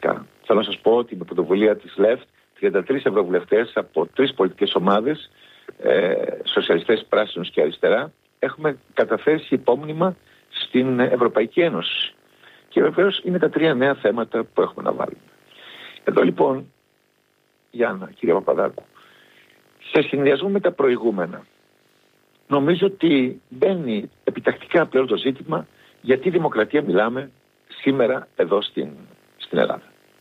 ουσιαστικά. Θέλω να σας πω ότι με πρωτοβουλία της ΛΕΦΤ 33 ευρωβουλευτές από 3 πολιτικές ομάδες, σοσιαλιστές, πράσινους και αριστερά, έχουμε καταθέσει υπόμνημα στην Ευρωπαϊκή Ένωση. Και βεβαίως είναι τα 3 νέα θέματα που έχουμε να βάλουμε. Εδώ λοιπόν, Γιάννα, κύριε Παπαδάκου, σε συνδυασμό με τα προηγούμενα, νομίζω ότι μπαίνει επιτακτικά πλέον το ζήτημα γιατί δημοκρατία μιλάμε σήμερα εδώ στην Ελλάδα.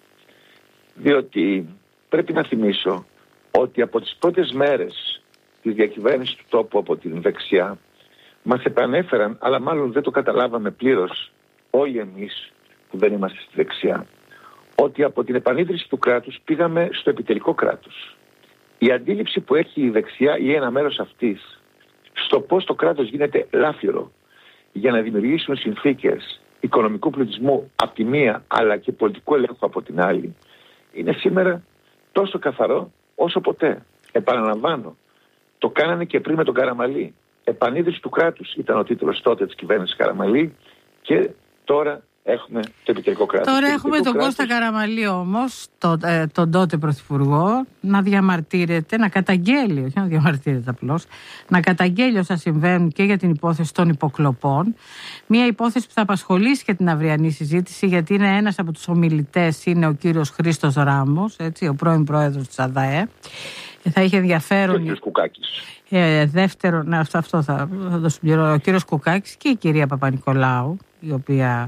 Διότι πρέπει να θυμίσω ότι από τις πρώτες μέρες της διακυβέρνησης του τόπου από την δεξιά μας επανέφεραν, αλλά μάλλον δεν το καταλάβαμε πλήρως όλοι εμείς που δεν είμαστε στη δεξιά, ότι από την επανίδρυση του κράτους πήγαμε στο επιτελικό κράτος. Η αντίληψη που έχει η δεξιά ή ένα μέρος αυτής στο πώς το κράτος γίνεται λάφυρο για να δημιουργήσουν συνθήκες οικονομικού πλουτισμού από τη μία αλλά και πολιτικού ελέγχου από την άλλη, είναι σήμερα τόσο καθαρό όσο ποτέ. Επαναλαμβάνω, το κάνανε και πριν με τον Καραμαλή. Επανίδρυση του κράτους ήταν ο τίτλος τότε της κυβέρνησης Καραμαλή και τώρα έχουμε το επιτελικό κράτος. Τώρα έχουμε τον Κώστα Καραμαλή όμως, τον τότε πρωθυπουργό, να διαμαρτύρεται, να καταγγέλει, όχι να διαμαρτύρεται απλώς, να καταγγέλει όσα συμβαίνουν και για την υπόθεση των υποκλοπών. Μια υπόθεση που θα απασχολήσει και την αυριανή συζήτηση, γιατί είναι ένας από τους ομιλητές, είναι ο κύριος Χρήστος Ράμος, έτσι, ο πρώην πρόεδρος της ΑΔΑΕ. Θα είχε ενδιαφέρον. Και ο κύριος Κουκάκης. Δεύτερον, αυτό θα το συμπληρώσω. Ο κύριος Κουκάκης και η κυρία Παπα-Νικολάου, η οποία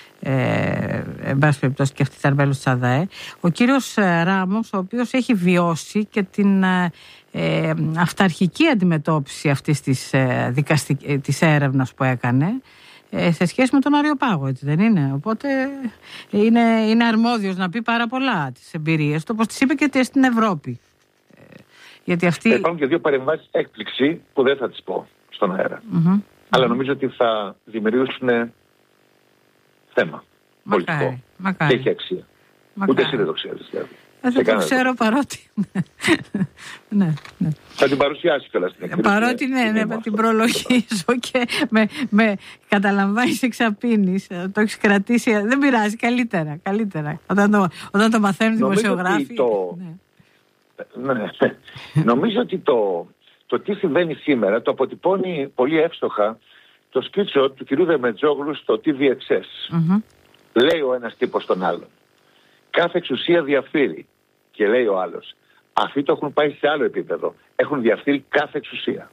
εν πάση περιπτώσει και αυτή ήταν μέλος της ΑΔΑΕ. Ο κύριος Ράμος, ο οποίος έχει βιώσει και την αυταρχική αντιμετώπιση αυτής της έρευνας που έκανε σε σχέση με τον Αριοπάγο, έτσι δεν είναι? Οπότε είναι αρμόδιος να πει πάρα πολλά τις εμπειρίες του, όπως τις είπε και στην Ευρώπη. Γιατί αυτή... Υπάρχουν και 2 παρεμβάσεις έκπληξη που δεν θα τις πω στον αέρα. Αλλά νομίζω ότι θα δημιουργήσουν θέμα πολιτικό. Και έχει αξία. Ούτε εσύ δεν το ξέρεις. Δεν το ξέρω παρότι... ναι. Θα την παρουσιάσει κιόλας στην εκδήλωση. Παρότι ναι, την προλογίζω και με καταλαμβάνεις, εξαπίνεις. Το έχεις κρατήσει. Δεν πειράζει, καλύτερα. Όταν το μαθαίνουν οι δημοσιογράφοι... Νομίζω ότι το τι συμβαίνει σήμερα το αποτυπώνει πολύ εύστοχα το σκίτσο του κυρίου Δεμετζόγλου στο TVXS. Λέει ο ένας τύπος τον άλλον, κάθε εξουσία διαφθείρει, και λέει ο άλλος, αυτοί το έχουν πάει σε άλλο επίπεδο, έχουν διαφθείρει κάθε εξουσία.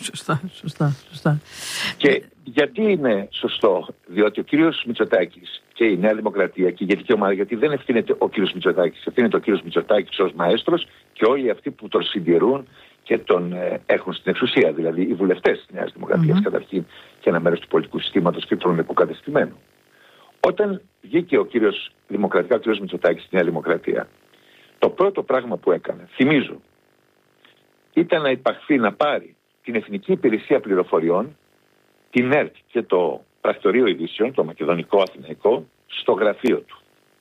Σωστά. Και γιατί είναι σωστό? Διότι ο κύριος Μητσοτάκης και η Νέα Δημοκρατία και η ηγετική ομάδα, γιατί δεν ευθύνεται ο κύριος Μητσοτάκης, ευθύνεται ο κύριος Μητσοτάκης ως μαέστρος και όλοι αυτοί που τον συντηρούν και τον έχουν στην εξουσία, δηλαδή οι βουλευτές της Νέας Δημοκρατίας καταρχήν και ένα μέρος του πολιτικού συστήματος και του νομικού κατεστημένου. Όταν βγήκε ο κύριος Δημοκρατικά, ο κύριος Μητσοτάκης στη Νέα Δημοκρατία, το πρώτο πράγμα που έκανε, θυμίζω, ήταν να υπαχθεί, να πάρει την Εθνική Υπηρεσία Πληροφοριών, την ΕΡΤ και το Πρακτορείο Ειδήσεων, το Μακεδονικό Αθηναϊκό, στο γραφείο του.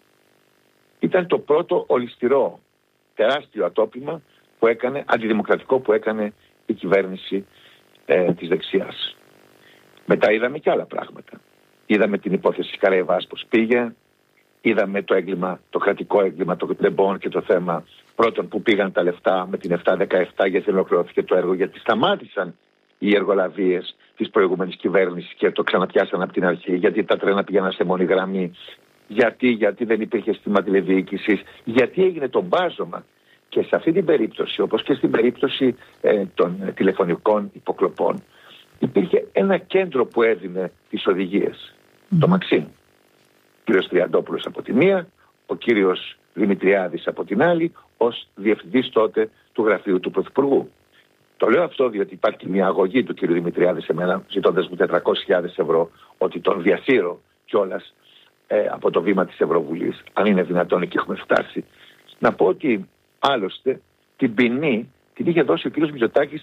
Ήταν το πρώτο ολισθηρό τεράστιο ατόπιμα που έκανε, αντιδημοκρατικό που έκανε η κυβέρνηση της δεξιάς. Μετά είδαμε και άλλα πράγματα. Είδαμε την υπόθεση Καραϊβάς πώς πήγε, είδαμε το έγκλημα, το κρατικό έγκλημα των Τεμπών και το θέμα πρώτον που πήγαν τα λεφτά με την 717 γιατί ολοκληρώθηκε το έργο, γιατί σταμάτησαν οι εργολαβίες της προηγούμενης κυβέρνησης και το ξαναπιάσαν από την αρχή, γιατί τα τρένα πήγαιναν σε μόνη γραμμή, γιατί δεν υπήρχε σύστημα τηλεδιοίκησης, γιατί έγινε το μπάζωμα. Και σε αυτή την περίπτωση, όπως και στην περίπτωση των τηλεφωνικών υποκλοπών, υπήρχε ένα κέντρο που έδινε τις οδηγίες. Το Μαξίμ. Ο κύριος Τριαντόπουλος από τη μία, ο κύριος Δημητριάδης από την άλλη, ως διευθυντής τότε του γραφείου του Πρωθυπουργού. Το λέω αυτό διότι υπάρχει μια αγωγή του κύριου Δημητριάδη σε μένα, ζητώντας μου 400.000 ευρώ, ότι τον διασύρω κιόλας από το βήμα της Ευρωβουλής, αν είναι δυνατόν, εκεί έχουμε φτάσει. Να πω ότι άλλωστε την ποινή την είχε δώσει ο κύριος Μητσοτάκης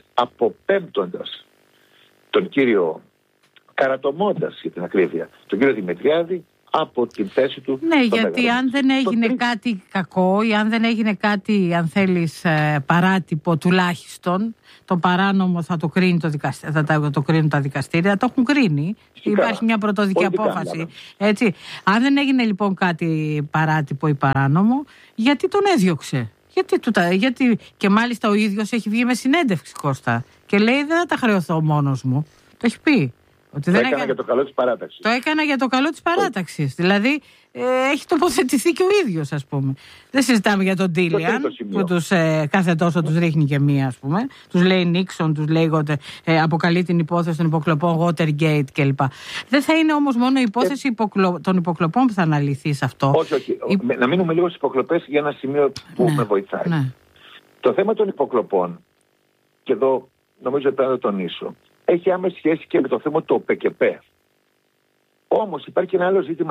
αποπέμπτοντας τον κύριο, καρατομώντας για την ακρίβεια, τον κύριο Δημητριάδη από την θέση του. Ναι, γιατί αν δεν έγινε κάτι κακό ή αν δεν έγινε κάτι, αν θέλεις, παράτυπο τουλάχιστον, το παράνομο θα το κρίνει θα το κρίνουν τα δικαστήρια, το έχουν κρίνει. Φυσικά. Υπάρχει μια πρωτοδική απόφαση. Έτσι. Αν δεν έγινε λοιπόν κάτι παράτυπο ή παράνομο, γιατί τον έδιωξε? Γιατί και μάλιστα ο ίδιος έχει βγει με συνέντευξη, Κώστα, και λέει δεν θα τα χρεωθώ μόνος μου. Το έχει πει. Ότι το έκανα για το καλό της παράταξης. Το έκανα για το καλό της παράταξης. Δηλαδή έχει τοποθετηθεί και ο ίδιος, ας πούμε. Δεν συζητάμε για τον Τίλιαν που τους κάθε τόσο τους ρίχνει και μία, ας πούμε. Τους λέει Νίξον, τους λέει αποκαλεί την υπόθεση των υποκλοπών Watergate κλπ. Δεν θα είναι όμως μόνο η υπόθεση των υποκλοπών που θα αναλυθεί σε αυτό. Όχι. Να μείνουμε λίγο στις υποκλοπές για ένα σημείο που με βοηθάει. Ναι. Το θέμα των υποκλοπών, και εδώ νομίζω πρέπει να το τονίσω, έχει άμεση σχέση και με το θέμα του ΟΠΕΚΕΠΕ. Όμως υπάρχει ένα άλλο ζήτημα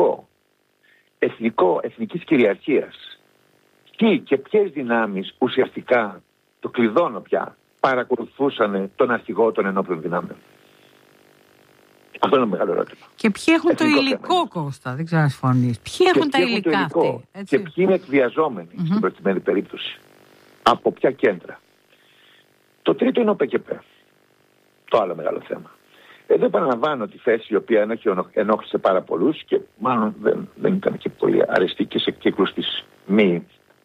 εθνικής κυριαρχίας. Τι και ποιες δυνάμεις ουσιαστικά, το κλειδώνω πια, παρακολουθούσαν τον αρχηγό των ενόπλων δυνάμεων? Αυτό είναι ένα μεγάλο ερώτημα. Και ποιοι έχουν το υλικό, Κώστα, δεν ξέρω να συμφωνείς. Ποιοι έχουν τα υλικά αυτοί? Και ποιοι είναι εκβιαζόμενοι στην προκειμένη περίπτωση? Από ποια κέντρα? Το τρίτο είναι ο ΟΠΕΚΕΠΕ. Το άλλο μεγάλο θέμα. Εδώ επαναλαμβάνω τη θέση η οποία ενόχλησε πάρα πολλούς και μάλλον δεν ήταν και πολύ αρεστή και σε κύκλους της μη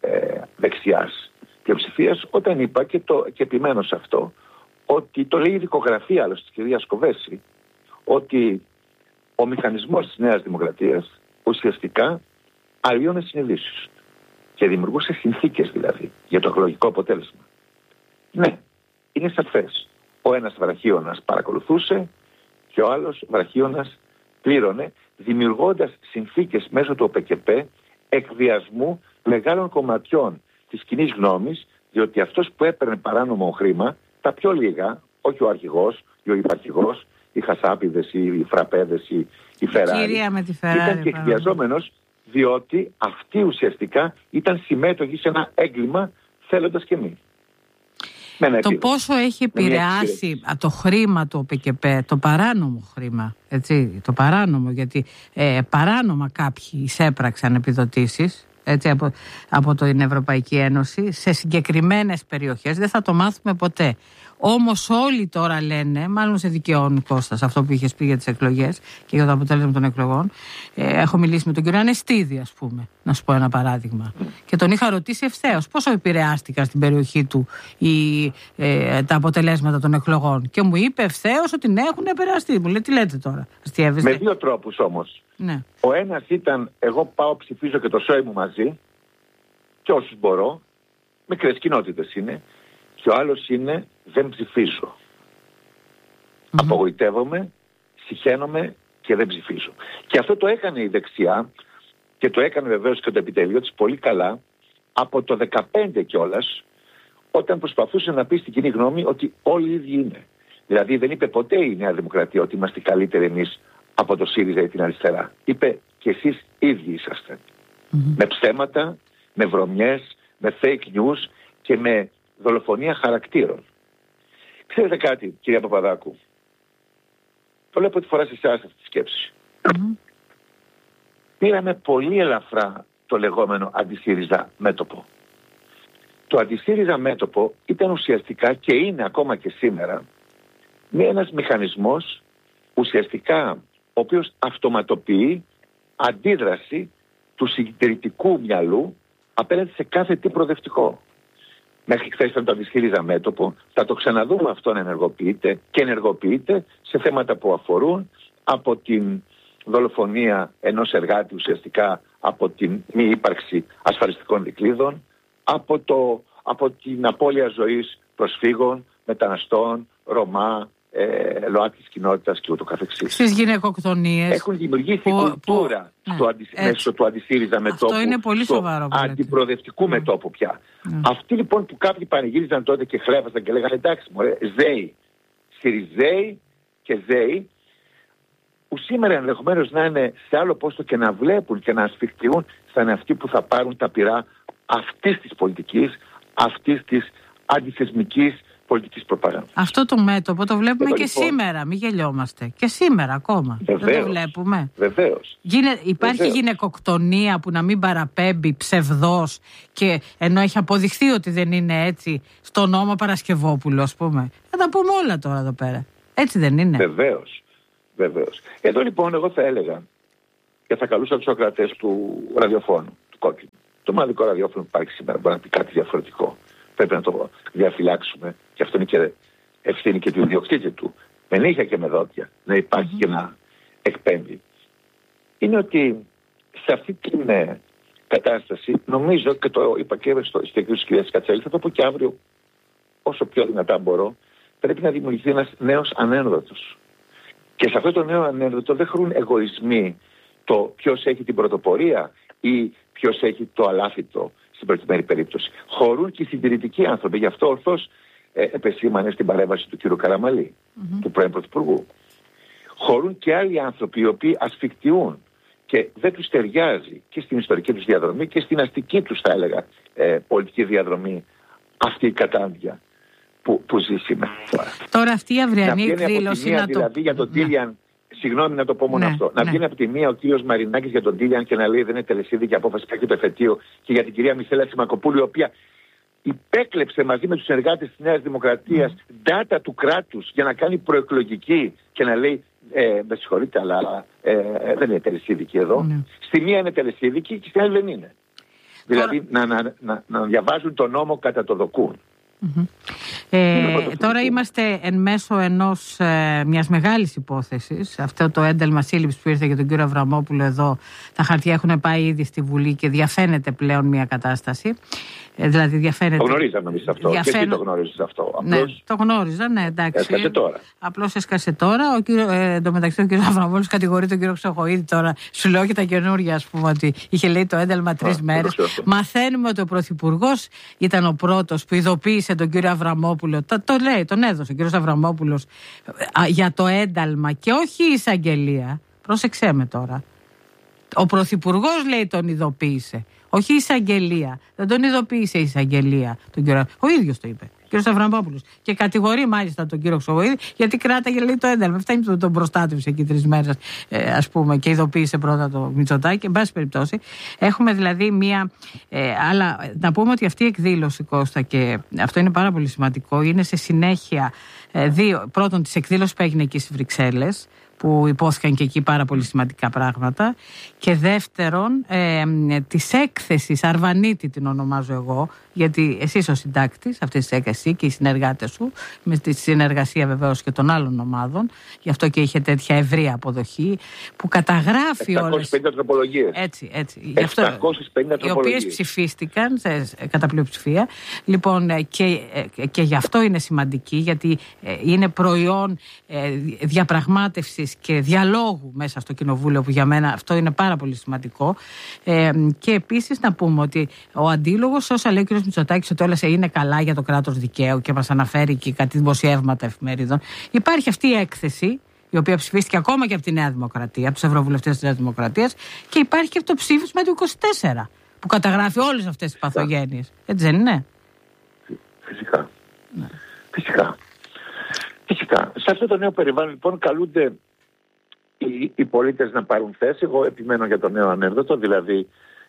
δεξιάς πλειοψηφίας, όταν είπα και επιμένω σε αυτό, ότι το λέει η δικογραφία άλλωστε της κυρίας Κοβέση, ότι ο μηχανισμός της Νέας Δημοκρατίας ουσιαστικά αλλοιώνε συνειδήσεις και δημιουργούσε συνθήκες δηλαδή για το εκλογικό αποτέλεσμα. Ναι, είναι σαφές. Ο ένας βραχίωνας παρακολουθούσε και ο άλλος βραχίωνας πλήρωνε, δημιουργώντας συνθήκες μέσω του ΟΠΕΚΕΠΕ εκβιασμού μεγάλων κομματιών της κοινής γνώμης, διότι αυτός που έπαιρνε παράνομο χρήμα, τα πιο λίγα, όχι ο αρχηγός ή ο υπαρχηγός, οι χασάπιδες ή οι φραπέδες ή οι Φεράρι, ήταν και εκβιαζόμενος, διότι αυτοί ουσιαστικά ήταν συμμέτοχοι σε ένα έγκλημα θέλοντας και μη. Το πόσο έχει επηρεάσει το χρήμα του ΟΠΕΚΕΠΕ, το παράνομο χρήμα, έτσι, το παράνομο, γιατί παράνομα κάποιοι εισέπραξαν επιδοτήσεις, έτσι, από την Ευρωπαϊκή Ένωση σε συγκεκριμένες περιοχές, δεν θα το μάθουμε ποτέ. Όμως όλοι τώρα λένε, μάλλον σε δικαιώνει Κώστας αυτό που είχες πει για τις εκλογές και για το αποτέλεσμα των εκλογών. Έχω μιλήσει με τον κύριο Ανεστίδη, ας πούμε, να σου πω ένα παράδειγμα. Και τον είχα ρωτήσει ευθέως πόσο επηρεάστηκαν στην περιοχή του τα αποτελέσματα των εκλογών. Και μου είπε ευθέως ότι ναι, έχουν επηρεαστεί. Μου λέει, τι λέτε τώρα? Με δύο τρόπους όμως. Ναι. Ο ένας ήταν, εγώ πάω ψηφίζω και το σόι μου μαζί, και όσους μπορώ, μικρές κοινότητες είναι. Και ο άλλος είναι δεν ψηφίζω. Απογοητεύομαι, συχαίνομαι και δεν ψηφίζω. Και αυτό το έκανε η δεξιά και το έκανε βεβαίως και το επιτελείο της πολύ καλά από το 2015 κιόλας, όταν προσπαθούσε να πει στην κοινή γνώμη ότι όλοι οι ίδιοι είναι. Δηλαδή δεν είπε ποτέ η Νέα Δημοκρατία ότι είμαστε καλύτεροι εμείς από το ΣΥΡΙΖΑ ή την αριστερά. Είπε και εσείς ίδιοι είσαστε. Με ψέματα, με βρωμιές, με fake news και με δολοφονία χαρακτήρων. Ξέρετε κάτι, κυρία Παπαδάκου? Το λέω πρώτη φορά σε εσάς αυτή τη σκέψη. Πήραμε πολύ ελαφρά το λεγόμενο αντισύριζα μέτωπο. Το αντισύριζα μέτωπο ήταν ουσιαστικά και είναι ακόμα και σήμερα ένας μηχανισμός ουσιαστικά ο οποίος αυτοματοποιεί αντίδραση του συντηρητικού μυαλού απέναντι σε κάθε τι προοδευτικό. Μέχρι χθες ήταν το αντισύριζα μέτωπο, θα το ξαναδούμε αυτό να ενεργοποιείται και ενεργοποιείται σε θέματα που αφορούν από την δολοφονία ενός εργάτη ουσιαστικά, από την μη ύπαρξη ασφαλιστικών δικλείδων, από την απώλεια ζωής προσφύγων, μεταναστών, Ρωμά, ΛΟΑΤΚΙς κοινότητας και ούτω καθεξής. Στις γυναικοκτονίες. Έχουν δημιουργήσει κουλτούρα μέσω του αντισύριζα μετώπου. Αυτό είναι πολύ σοβαρό. Αντιπροοδευτικού μετώπου πια. Αυτοί λοιπόν που κάποιοι πανηγύριζαν τότε και χλέβασαν και λέγανε εντάξει μωρέ, ΖΕΙ, ΣΥΡΙΖΕΙ και ΖΕΙ, που σήμερα ενδεχομένως να είναι σε άλλο πόστο και να βλέπουν και να ασφιχτιούν, θα είναι αυτοί που θα πάρουν τα πυρά αυτής της πολιτικής, αυτής της αντιθεσμικής πολιτικής προπαγάνδας. Αυτό το μέτωπο το βλέπουμε και λοιπόν, σήμερα, μην γελιόμαστε. Και σήμερα ακόμα. Βεβαίως, δεν το βλέπουμε. Βεβαίως. Υπάρχει γυναικοκτονία που να μην παραπέμπει ψευδός, και ενώ έχει αποδειχθεί ότι δεν είναι έτσι, στο νόμο Παρασκευόπουλο, ας πούμε. Θα τα πούμε όλα τώρα εδώ πέρα. Έτσι δεν είναι? Βεβαίως. Εδώ λοιπόν εγώ θα έλεγα και θα καλούσα τους ακροατές του ραδιοφώνου, του Κόκκινου. Το μοναδικό ραδιόφωνο που υπάρχει σήμερα μπορεί να πει κάτι διαφορετικό. Πρέπει να το διαφυλάξουμε, και αυτό είναι και ευθύνη και του ιδιοκτήτη του, με νύχια και με δόντια, να υπάρχει και να εκπέμπει. Είναι ότι σε αυτή την κατάσταση, νομίζω, και το είπα και στο εκκλησία της κυρίας Κατσέλη, θα το πω και αύριο όσο πιο δυνατά μπορώ, πρέπει να δημιουργηθεί ένας νέος ανένδοτος. Και σε αυτό το νέο ανένδοτο δεν χρούν εγωισμοί το ποιος έχει την πρωτοπορία ή ποιος έχει το αλάφητο στην προκειμένη περίπτωση. Χωρούν και οι συντηρητικοί άνθρωποι. Γι' αυτό ορθώς επεσήμανε στην παρέμβαση του κ. Καραμαλή, του πρώην Πρωθυπουργού. Χωρούν και άλλοι άνθρωποι οι οποίοι ασφικτιούν και δεν τους ταιριάζει και στην ιστορική τους διαδρομή και στην αστική τους, θα έλεγα, πολιτική διαδρομή αυτή η κατάντια που ζει σήμερα. Τώρα αυτή η αυριανή εκδήλωση δηλαδή για τον Τίλιαν, συγγνώμη να το πω μόνο αυτό, να βγαίνει από τη μία ο κύριος Μαρινάκης για τον Τίλιαν και να λέει δεν είναι τελεσίδικη απόφαση και το εφετείο, και για την κυρία Μισέλα Τσιμακοπούλου, η οποία υπέκλεψε μαζί με τους συνεργάτες της Νέας Δημοκρατίας data του κράτους για να κάνει προεκλογική και να λέει με συγχωρείτε, αλλά δεν είναι τελεσίδικη εδώ. Στη μία είναι τελεσίδικη και στην άλλη δεν είναι. Δηλαδή να διαβάζουν τον νόμο κατά το δοκούν. Τώρα είμαστε εν μέσω μιας μεγάλης υπόθεσης. Αυτό το ένταλμα σύλληψης που ήρθε για τον κύριο Αβραμόπουλο εδώ, τα χαρτιά έχουν πάει ήδη στη Βουλή και διαφαίνεται πλέον μια κατάσταση. Δηλαδή διαφαίνεται. Το γνωρίζαμε εμείς αυτό. Και εσύ το γνώριζες αυτό. Ναι, το γνώριζα, ναι, εντάξει. Έσκασε τώρα. Απλώς έσκασε τώρα. Εντωμεταξύ ο κύριο Αβραμόπουλος κατηγορεί τον κύριο Ξοχοίδη τώρα. Σου λέω και τα καινούργια, ας πούμε, ότι είχε λέει το ένταλμα 3 μέρες. Μαθαίνουμε ότι ο Πρωθυπουργός ήταν ο πρώτος που ειδοποίησε τον κύριο Αβραμόπουλο. Το λέει, τον έδωσε ο κύριος Αβραμόπουλος για το ένταλμα και όχι η εισαγγελία. Πρόσεξέ με τώρα. Ο Πρωθυπουργός, λέει, τον ειδοποίησε. Όχι η εισαγγελία. Δεν τον ειδοποίησε η εισαγγελία. Ο ίδιος το είπε. Ο κύριος Αβραμόπουλος. Και κατηγορεί μάλιστα τον κύριο Ξοχοίδη γιατί κράταγε, λέει, το ένταλμα. Φτάνει που τον προστάτευσε εκεί 3 μέρες, ας πούμε, και ειδοποίησε πρώτα το Μητσοτάκη. Εν πάση περιπτώσει, έχουμε δηλαδή μία. Αλλά να πούμε ότι αυτή η εκδήλωση, Κώστα, και αυτό είναι πάρα πολύ σημαντικό, είναι σε συνέχεια πρώτον της εκδήλωσης που έγινε εκεί στις Βρυξέλλες, που υπόθηκαν και εκεί πάρα πολύ σημαντικά πράγματα, και δεύτερον της έκθεσης Αρβανίτη, την ονομάζω εγώ, γιατί εσύ είσαι ο συντάκτης αυτής της έκθεσης και οι συνεργάτες σου, με τη συνεργασία βεβαίως και των άλλων ομάδων, γι' αυτό και είχε τέτοια ευρεία αποδοχή, που καταγράφει 750 τροπολογίες. Έτσι. 750 τροπολογίες. Οι οποίες ψηφίστηκαν κατά πλειοψηφία. Λοιπόν, και γι' αυτό είναι σημαντική, γιατί είναι προϊόν διαπραγμάτευσης και διαλόγου μέσα στο Κοινοβούλιο, που για μένα αυτό είναι πάρα πολύ σημαντικό. Και επίσης να πούμε ότι ο αντίλογος, όσα λέει ο κ. Μητσοτάκης, ότι όλα είναι καλά για το κράτος δικαίου και μας αναφέρει και κάτι δημοσιεύματα εφημερίδων, υπάρχει αυτή η έκθεση, η οποία ψηφίστηκε ακόμα και από τη Νέα Δημοκρατία, από τους ευρωβουλευτές της Νέας Δημοκρατίας, και υπάρχει και το ψήφισμα του 24, που καταγράφει όλες αυτές τις παθογένειες. Έτσι δεν είναι? Φυσικά. Ναι. Φυσικά. Σε αυτό το νέο περιβάλλον, λοιπόν, καλούνται οι πολίτες να πάρουν θέση. Εγώ επιμένω για το νέο ανένδοτο, δηλαδή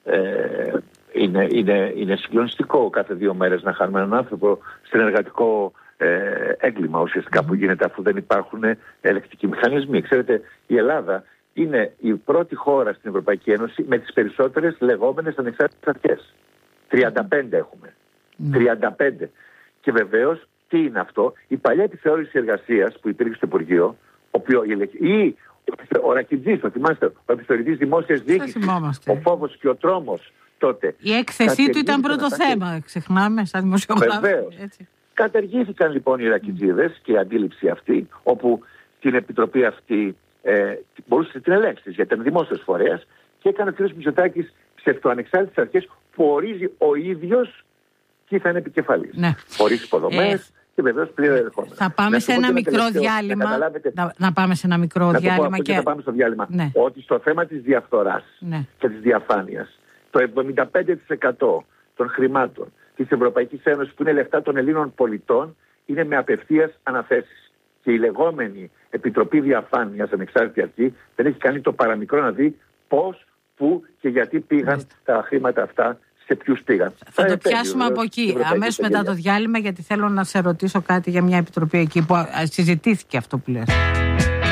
είναι συγκλονιστικό κάθε 2 μέρες να χάνουμε έναν άνθρωπο στην εργατικό έγκλημα ουσιαστικά που γίνεται, αφού δεν υπάρχουν ελεκτικοί μηχανισμοί. Ξέρετε, η Ελλάδα είναι η πρώτη χώρα στην Ευρωπαϊκή Ένωση με τις περισσότερες λεγόμενες ανεξάρτητες αρχές. 35 έχουμε. 35. Και βεβαίως, τι είναι αυτό? Η παλιά επιθεώρηση εργασίας που υπήρχε στο Υπουργείο, ή ο Ρακιτζής, το θυμάστε, ο επιθεωρητής δημόσιας διοίκησης, ο φόβος και ο τρόμος τότε. Η έκθεσή του ήταν πρώτο θέμα, ξεχνάμε, σαν δημοσιογράφοι. Βεβαίως. Καταργήθηκαν λοιπόν οι Ρακιτζίδες και η αντίληψη αυτή, όπου την επιτροπή αυτή μπορούσε να την ελέγξει, γιατί ήταν δημόσιος φορέας, και έκανε ο κ. Μητσοτάκης ψευτοανεξάρτητες αρχές που ορίζει ο ίδιος και θα είναι επικεφαλής. Ναι. Χωρίς υποδομές. Και βεβαίως πλήρω ερχόμενα. Θα πάμε σε ένα μικρό διάλειμμα. Να πάμε σε ένα μικρό διάλειμμα. Και θα πάμε στο διάλειμμα. Ναι. Ότι στο θέμα της διαφθοράς και της διαφάνειας, το 75% των χρημάτων της Ευρωπαϊκής Ένωσης, που είναι λεφτά των Ελλήνων πολιτών, είναι με απευθείας αναθέσεις. Και η λεγόμενη Επιτροπή Διαφάνειας, ανεξάρτητη αρχή, δεν έχει κάνει το παραμικρό να δει πώς, πού και γιατί πήγαν τα χρήματα αυτά, σε ποιους πήγαν. Θα το πιάσουμε από εκεί, αμέσως μετά το διάλειμμα, γιατί θέλω να σε ρωτήσω κάτι για μια επιτροπή εκεί που συζητήθηκε αυτό που λες.